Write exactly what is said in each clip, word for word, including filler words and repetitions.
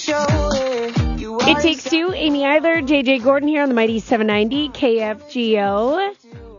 It Takes Two, Amy Eiler, J J Gordon here on the Mighty seven ninety K F G O.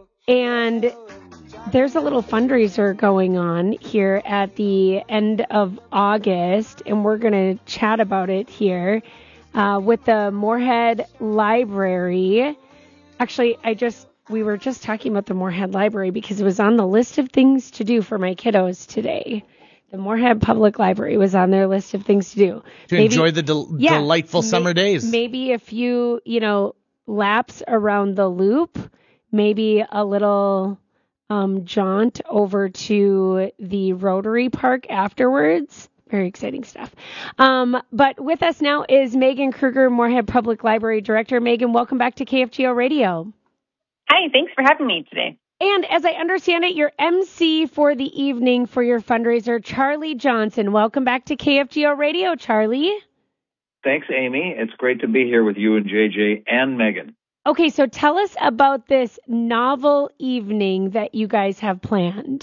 And there's a little fundraiser going on here at the end of August, and we're going to chat about it here uh, with the Moorhead Library. Actually, I just we were just talking about the Moorhead Library because it was on the list of things to do for my kiddos today. The Moorhead Public Library was on their list of things to do. To maybe, enjoy the del- yeah, delightful may- summer days. Maybe a few, you know, laps around the loop. Maybe a little um, jaunt over to the Rotary Park afterwards. Very exciting stuff. Um, but with us now is Megan Kruger, Moorhead Public Library Director. Megan, welcome back to K F G O Radio. Hi, thanks for having me today. And as I understand it, you're M C for the evening for your fundraiser, Charlie Johnson. Welcome back to K F G O Radio, Charlie. Thanks, Amy. It's great to be here with you and J J and Megan. Okay, so tell us about this novel evening that you guys have planned.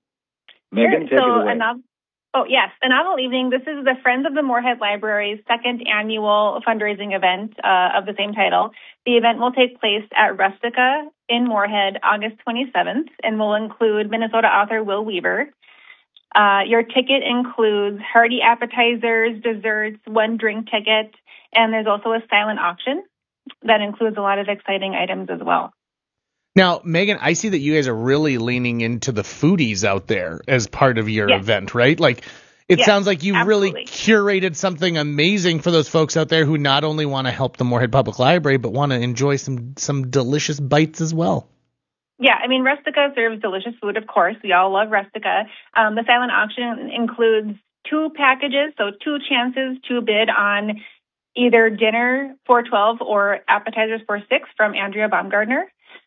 Megan, sure. take so it away. A no- oh, yes, a novel evening. This is the Friends of the Moorhead Library's second annual fundraising event uh, of the same title. The event will take place at Rustica in Moorhead, August twenty-seventh, and will include Minnesota author Will Weaver. Uh, your ticket includes hearty appetizers, desserts, one drink ticket, and there's also a silent auction that includes a lot of exciting items as well. Now, Megan, I see that you guys are really leaning into the foodies out there as part of your yes. event, right? Like, it yes, sounds like you absolutely. really curated something amazing for those folks out there who not only want to help the Moorhead Public Library, but want to enjoy some, some delicious bites as well. Yeah, I mean, Rustica serves delicious food, of course. We all love Rustica. Um, the silent auction includes two packages, so two chances to bid on either dinner for twelve or appetizers for six from Andrea Baumgardner,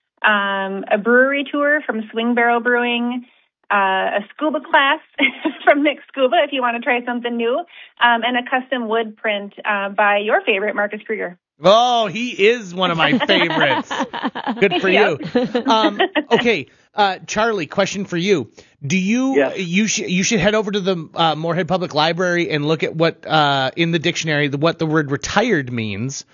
um, a brewery tour from Swing Barrel Brewing, Uh, a scuba class from Nick Scuba if you want to try something new, um, and a custom wood print uh, by your favorite, Marcus Kruger. Oh, he is one of my favorites. Good for you. Um, okay, uh, Charlie, question for you. Do you yes. you should you should head over to the uh, Moorhead Public Library and look at what uh, in the dictionary the, what the word retired means.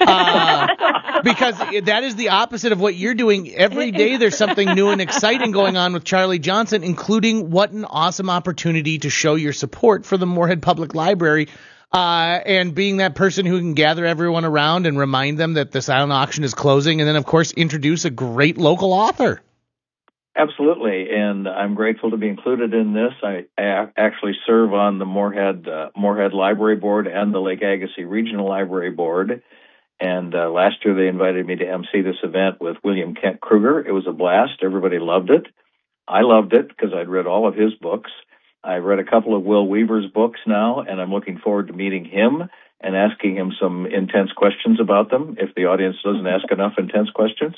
Uh, because that is the opposite of what you're doing. Every day there's something new and exciting going on with Charlie Johnson, including what an awesome opportunity to show your support for the Moorhead Public Library uh, and being that person who can gather everyone around and remind them that the silent auction is closing and then, of course, introduce a great local author. Absolutely, and I'm grateful to be included in this. I, I actually serve on the Moorhead, uh, Moorhead Library Board and the Lake Agassiz Regional Library Board. And uh, last year they invited me to M C this event with William Kent Kruger. It was a blast. Everybody loved it. I loved it because I'd read all of his books. I've read a couple of Will Weaver's books now, and I'm looking forward to meeting him and asking him some intense questions about them if the audience doesn't ask enough intense questions.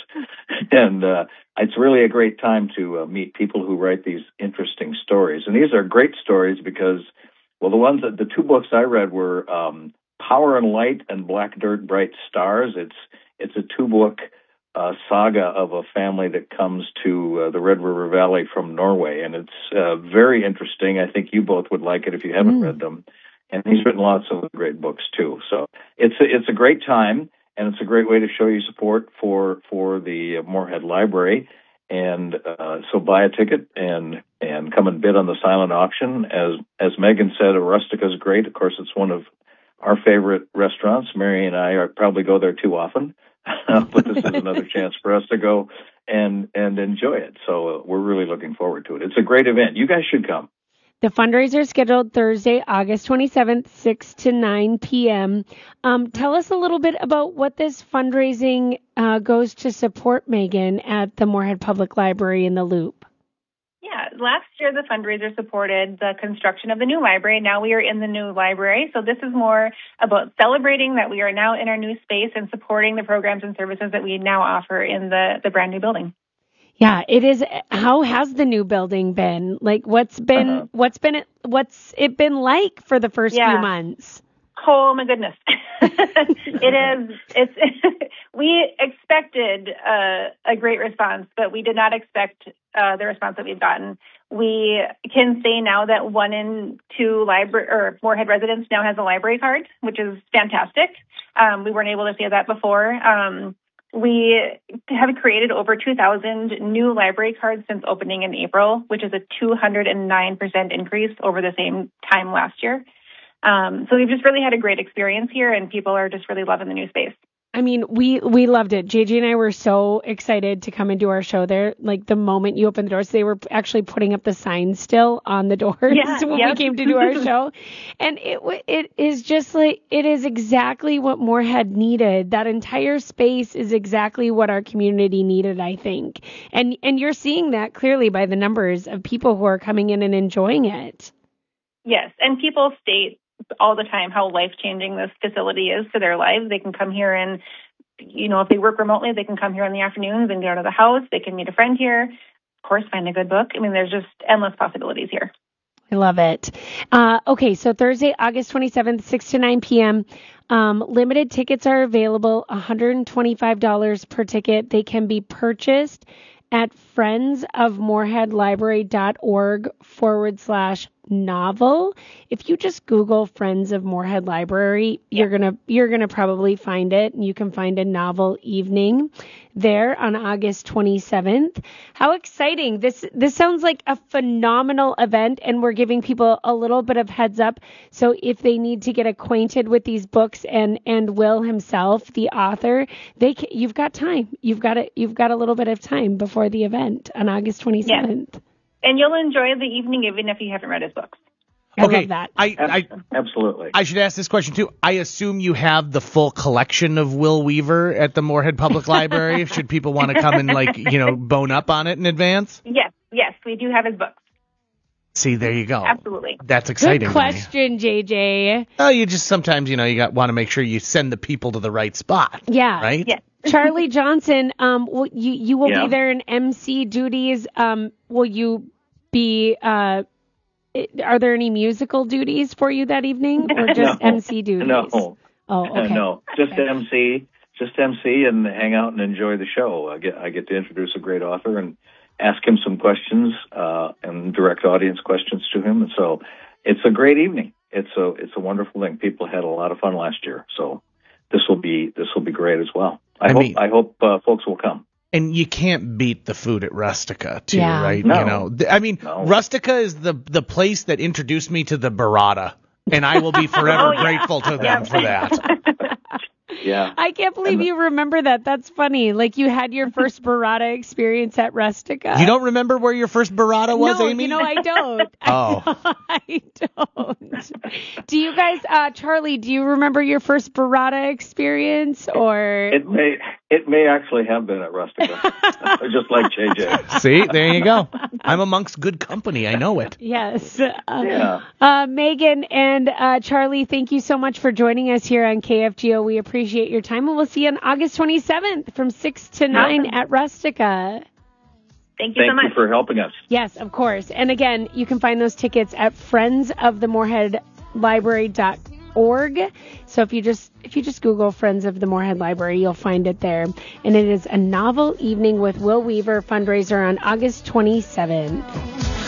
And uh, it's really a great time to uh, meet people who write these interesting stories. And these are great stories because, well, the ones that the two books I read were um, Power and Light and Black Dirt, Bright Stars. It's it's a two-book uh, saga of a family that comes to uh, the Red River Valley from Norway, and it's uh, very interesting. I think you both would like it if you haven't mm. read them. And he's written lots of great books too. So it's a, it's a great time, and it's a great way to show your support for for the Moorhead Library. And uh, so buy a ticket and and come and bid on the silent auction. As as Megan said, Rustica is great. Of course, it's one of our favorite restaurants. Mary and I are, probably go there too often, but this is another chance for us to go and and enjoy it. So uh, we're really looking forward to it. It's a great event. You guys should come. The fundraiser is scheduled Thursday, August twenty-seventh, six to nine p.m. Um, tell us a little bit about what this fundraising uh, goes to support, Megan, at the Moorhead Public Library in the Loop. Yeah, last year the fundraiser supported the construction of the new library. Now we are in the new library. So this is more about celebrating that we are now in our new space and supporting the programs and services that we now offer in the, the brand new building. Yeah, it is. How has the new building been? Like, what's been, uh-huh. what's been, what's it been like for the first yeah. few months? Oh my goodness. It is, it's, we expected uh, a great response, but we did not expect uh, the response that we've gotten. We can say now that one in two library or Moorhead residents now has a library card, which is fantastic. Um, we weren't able to say that before. Um, we have created over two thousand new library cards since opening in April, which is a two hundred nine percent increase over the same time last year. Um, so we've just really had a great experience here, and people are just really loving the new space. I mean, we, we loved it. J J and I were so excited to come and do our show there. Like the moment you opened the doors, they were actually putting up the signs still on the doors yeah, when yep. we came to do our show. And it it is just like, it is exactly what Moorhead needed. That entire space is exactly what our community needed, I think. And, and you're seeing that clearly by the numbers of people who are coming in and enjoying it. Yes. And people state all the time how life-changing this facility is to their lives. They can come here and, you know, if they work remotely, they can come here in the afternoons and go to the house. They can meet a friend here. Of course, find a good book. I mean, there's just endless possibilities here. I love it. Uh, okay, so Thursday, August twenty-seventh, six to nine p.m. Um, limited tickets are available, one hundred twenty-five dollars per ticket. They can be purchased at friendsofmoorheadlibrary.org forward slash novel. If you just Google Friends of Moorhead Library, you're gonna you're gonna probably find it. You can find a novel evening there on August twenty-seventh. How exciting. This this sounds like a phenomenal event, and we're giving people a little bit of heads up. So if they need to get acquainted with these books and and Will himself, the author, they can, you've got time. You've got it. You've got a little bit of time before the event on August twenty-seventh. Yeah. And you'll enjoy the evening even if you haven't read his books. I okay, love that. I, I Absolutely. I should ask this question too. I assume you have the full collection of Will Weaver at the Moorhead Public Library. Should people want to come and like you know bone up on it in advance? Yes, yes, we do have his books. See, there you go. Absolutely. That's exciting. Good question, J J. Oh, you just sometimes you know you got want to make sure you send the people to the right spot. Yeah. Right. Yes. Charlie Johnson, um, will, you you will Yeah. be there in M C duties. Um, will you be? Uh, are there any musical duties for you that evening, or just No. M C duties? No. Oh, okay. No, just Okay. M C, just M C, and hang out and enjoy the show. I get I get to introduce a great author and ask him some questions uh, and direct audience questions to him. And so it's a great evening. It's a it's a wonderful thing. People had a lot of fun last year, so this will be this will be great as well. I, I hope mean- I hope uh, folks will come. And you can't beat the food at Rustica, too, Yeah. right? No. You know, Th- I mean, No. Rustica is the the place that introduced me to the burrata, and I will be forever Oh, yeah. grateful to them for that. Yeah. I can't believe you remember that. That's funny. Like you had your first burrata experience at Rustica. You don't remember where your first burrata was, no, Amy? you know I don't. Oh. I don't. Do you guys, uh, Charlie? Do you remember your first burrata experience, or? It may it may actually have been at Rustica, just like J J. See, there you go. I'm amongst good company. I know it. Yes. Uh, Yeah. uh, Megan and uh, Charlie, thank you so much for joining us here on K F G O. We appreciate your time, and we'll see you on August twenty-seventh from six to nine at Rustica. Thank you Thank so much. you for helping us. Yes, of course. And again, you can find those tickets at friends of the moorhead library dot org. So if you just if you just Google Friends of the Moorhead Library, you'll find it there. And it is a novel evening with Will Weaver fundraiser on August twenty-seventh.